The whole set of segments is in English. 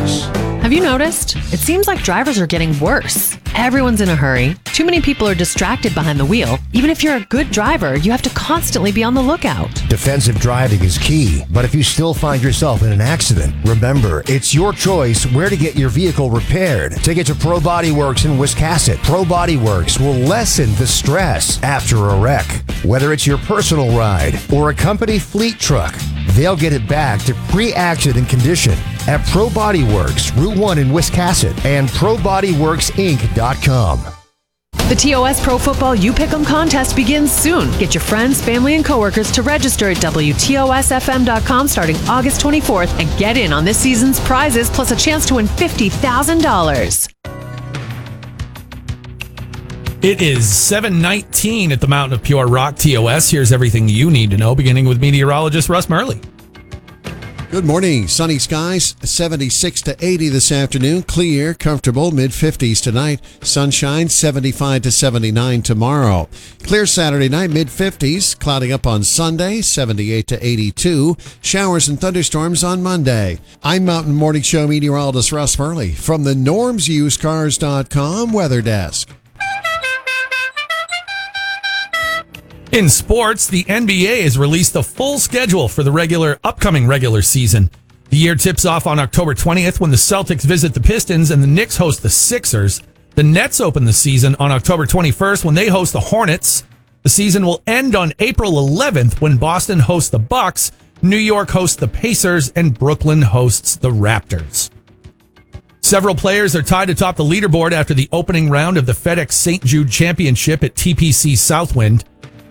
Have you noticed? It seems like drivers are getting worse. Everyone's in a hurry. Too many people are distracted behind the wheel. Even if you're a good driver, you have to constantly be on the lookout. Defensive driving is key, but if you still find yourself in an accident, remember, it's your choice where to get your vehicle repaired. Take it to Pro Body Works in Wiscasset. Pro Body Works will lessen the stress after a wreck. Whether it's your personal ride or a company fleet truck, they'll get it back to pre-accident condition at Pro Body Works, Route 1 in Wiscasset, and ProBodyWorksInc.com. The TOS Pro Football You Pick'em contest begins soon. Get your friends, family, and coworkers to register at WTOSFM.com starting August 24th and get in on this season's prizes plus a chance to win $50,000. It is 7:19 at the Mountain of Pure Rock TOS. Here's everything you need to know, beginning with meteorologist Russ Murley. Good morning. Sunny skies, 76 to 80 this afternoon. Clear, comfortable, mid-50s tonight. Sunshine, 75 to 79 tomorrow. Clear Saturday night, mid-50s. Clouding up on Sunday, 78 to 82. Showers and thunderstorms on Monday. I'm Mountain Morning Show meteorologist Russ Murley from the NormsUseCars.com Weather Desk. In sports, the NBA has released the full schedule for the upcoming regular season. The year tips off on October 20th when the Celtics visit the Pistons and the Knicks host the Sixers. The Nets open the season on October 21st when they host the Hornets. The season will end on April 11th when Boston hosts the Bucks, New York hosts the Pacers, and Brooklyn hosts the Raptors. Several players are tied atop the leaderboard after the opening round of the FedEx St. Jude Championship at TPC Southwind.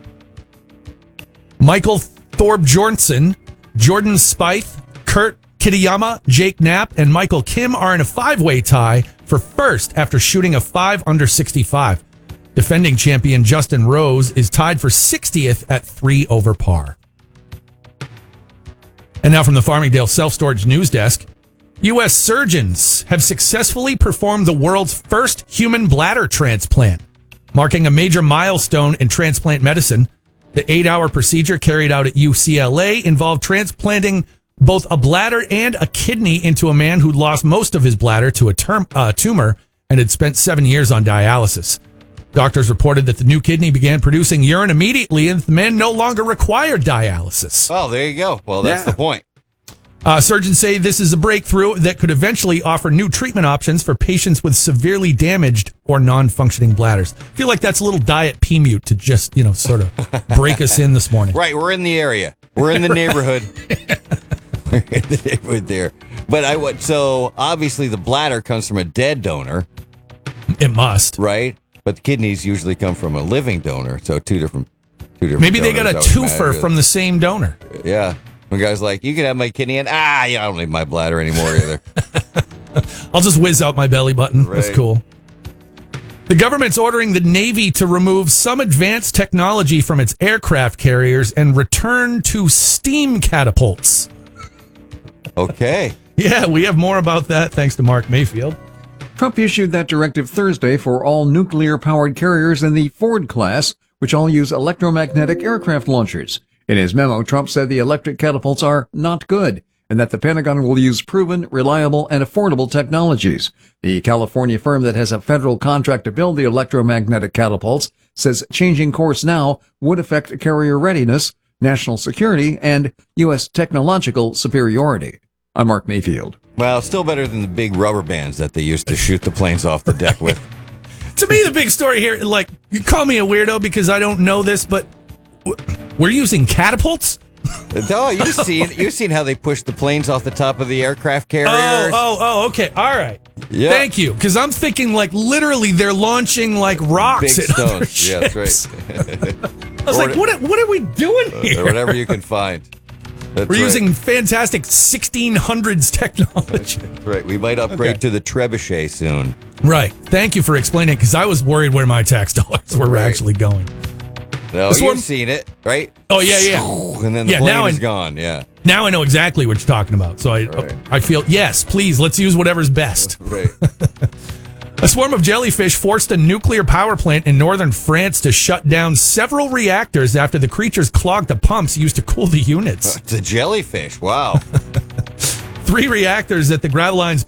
Michael Thorbjornsson, Jordan Spieth, Kurt Kitayama, Jake Knapp, and Michael Kim are in a five-way tie for first after shooting a 5 under 65. Defending champion Justin Rose is tied for 60th at 3 over par. And now from the Farmingdale Self-Storage News Desk, U.S. surgeons have successfully performed the world's first human bladder transplant, marking a major milestone in transplant medicine. The 8-hour procedure carried out at UCLA involved transplanting both a bladder and a kidney into a man who'd lost most of his bladder to a tumor and had spent 7 years on dialysis. Doctors reported that the new kidney began producing urine immediately and the man no longer required dialysis. Oh, there you go. Well, that's the point. Surgeons say this is a breakthrough that could eventually offer new treatment options for patients with severely damaged or non-functioning bladders. I feel like that's a little diet P-mute to just, sort of break us in this morning. Right, we're in the area. We're in the neighborhood. We're in the neighborhood there. But so obviously the bladder comes from a dead donor. It must. Right? But the kidneys usually come from a living donor. So two different Maybe they got a twofer from the same donor. Yeah. One guy's like, you can have my kidney, and I don't need my bladder anymore either. I'll just whiz out my belly button. Right. That's cool. The government's ordering the Navy to remove some advanced technology from its aircraft carriers and return to steam catapults. Okay. Yeah, we have more about that thanks to Mark Mayfield. Trump issued that directive Thursday for all nuclear-powered carriers in the Ford class, which all use electromagnetic aircraft launchers. In his memo, Trump said the electric catapults are not good and that the Pentagon will use proven, reliable, and affordable technologies. The California firm that has a federal contract to build the electromagnetic catapults says changing course now would affect carrier readiness, national security, and U.S. technological superiority. I'm Mark Mayfield. Well, still better than the big rubber bands that they used to shoot the planes off the deck with. To me, the big story here, you call me a weirdo because I don't know this, but we're using catapults? No, you've seen how they push the planes off the top of the aircraft carriers. Oh, okay. All right. Yeah. Thank you. Because I'm thinking literally they're launching rocks big at stones. other ships. Yeah, that's right. I was what are we doing here? Whatever you can find. We're using fantastic 1600s technology. That's right. We might upgrade to the trebuchet soon. Right. Thank you for explaining because I was worried where my tax dollars were actually going. No, you've seen it, right? Oh, yeah. And then the plane is gone, yeah. Now I know exactly what you're talking about. So I feel, yes, please, let's use whatever's best. Right. A swarm of jellyfish forced a nuclear power plant in northern France to shut down several reactors after the creatures clogged the pumps used to cool the units. The jellyfish, wow. 3 reactors at the Graveline's